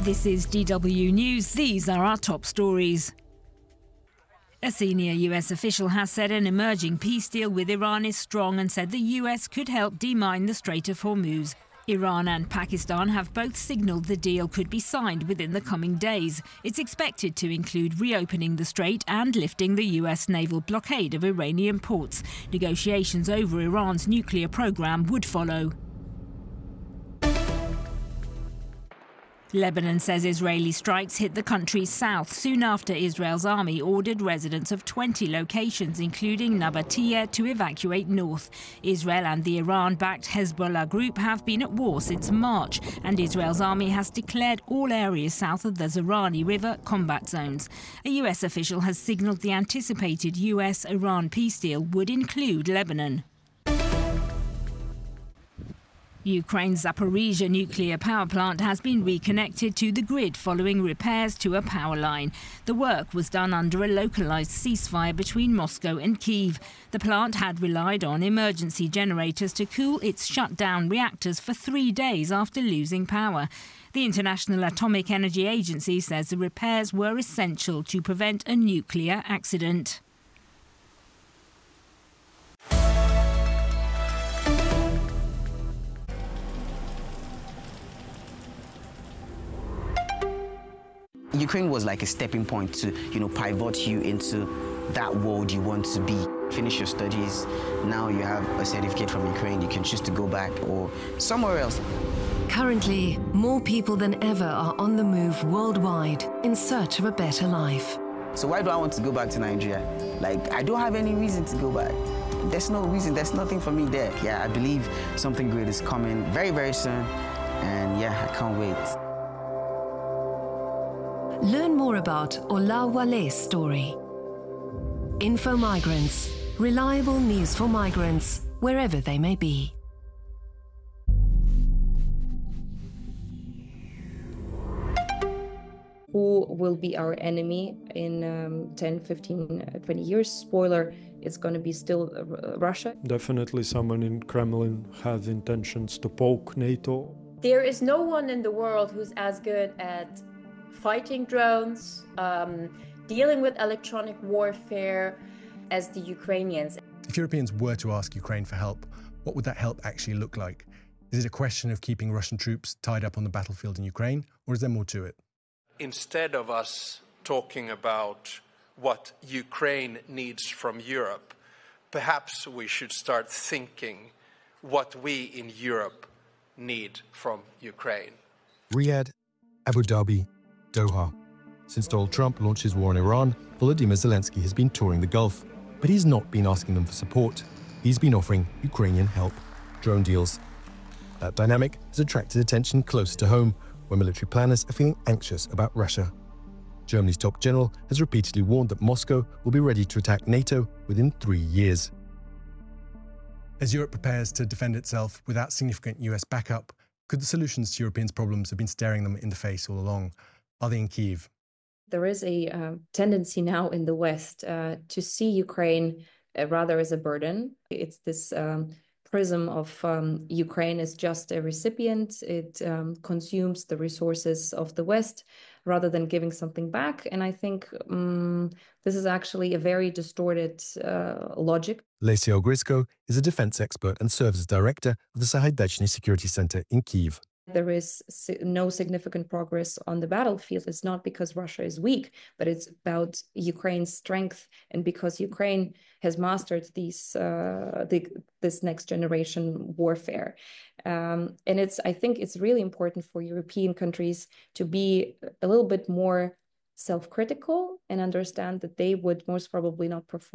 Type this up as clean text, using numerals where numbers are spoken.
This is DW News. These are our top stories. A senior US official has said an emerging peace deal with Iran is strong and said the US could help demine the Strait of Hormuz. Iran and Pakistan have both signalled the deal could be signed within the coming days. It's expected to include reopening the strait and lifting the US naval blockade of Iranian ports. Negotiations over Iran's nuclear program would follow. Lebanon says Israeli strikes hit the country's south soon after Israel's army ordered residents of 20 locations, including Nabatiyah, to evacuate north. Israel and the Iran-backed Hezbollah group have been at war since March, and Israel's army has declared all areas south of the Zerani River combat zones. A US official has signalled the anticipated US-Iran peace deal would include Lebanon. Ukraine's Zaporizhzhia nuclear power plant has been reconnected to the grid following repairs to a power line. The work was done under a localized ceasefire between Moscow and Kyiv. The plant had relied on emergency generators to cool its shut-down reactors for 3 days after losing power. The International Atomic Energy Agency says the repairs were essential to prevent a nuclear accident. Ukraine was like a stepping point to, pivot you into that world you want to be. Finish your studies, now you have a certificate from Ukraine, you can choose to go back or somewhere else. Currently, more people than ever are on the move worldwide in search of a better life. So why do I want to go back to Nigeria? I don't have any reason to go back. There's no reason, there's nothing for me there. Yeah, I believe something great is coming very, very soon. And yeah, I can't wait. Learn more about Ola Wale's story. Info Migrants. Reliable news for migrants, wherever they may be. Who will be our enemy in 10, 15, 20 years? Spoiler, it's going to be still Russia. Definitely someone in Kremlin has intentions to poke NATO. There is no one in the world who's as good at fighting drones, dealing with electronic warfare as the Ukrainians. If Europeans were to ask Ukraine for help, what would that help actually look like? Is it a question of keeping Russian troops tied up on the battlefield in Ukraine, or is there more to it? Instead of us talking about what Ukraine needs from Europe, perhaps we should start thinking what we in Europe need from Ukraine. Riyadh, Abu Dhabi, Doha. Since Donald Trump launched his war on Iran, Volodymyr Zelensky has been touring the Gulf, but he's not been asking them for support. He's been offering Ukrainian help, drone deals. That dynamic has attracted attention closer to home, where military planners are feeling anxious about Russia. Germany's top general has repeatedly warned that Moscow will be ready to attack NATO within 3 years. As Europe prepares to defend itself without significant US backup, could the solutions to Europeans' problems have been staring them in the face all along? Are they in Kyiv? There is a tendency now in the West to see Ukraine rather as a burden. It's this prism of Ukraine as just a recipient. It consumes the resources of the West rather than giving something back. And I think this is actually a very distorted logic. Lesia Ogrysko is a defense expert and serves as director of the Sahaydatchny Security Center in Kyiv. There is no significant progress on the battlefield. It's not because Russia is weak, but it's about Ukraine's strength, and because Ukraine has mastered this next generation warfare. And I think it's really important for European countries to be a little bit more self-critical and understand that they would most probably not perform